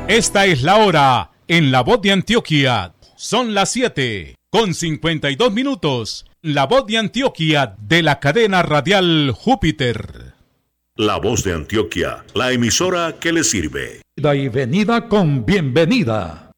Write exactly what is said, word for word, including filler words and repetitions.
Esta es la hora en La Voz de Antioquia. Son las siete con cincuenta y dos minutos. La Voz de Antioquia de la cadena radial Júpiter. La Voz de Antioquia, la emisora que le sirve. Y venida con bienvenida.